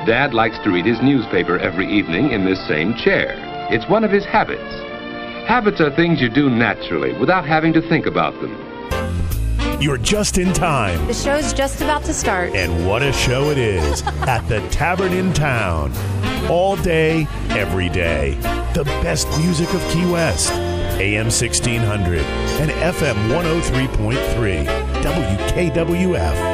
Dad likes to read his newspaper every evening in this same chair. It's one of his habits. Habits are things you do naturally without having to think about them. You're just in time. The show's just about to start. And what a show it is at the Tavern in Town. All day, every day. The best music of Key West. AM 1600 and FM 103.3. WKWF.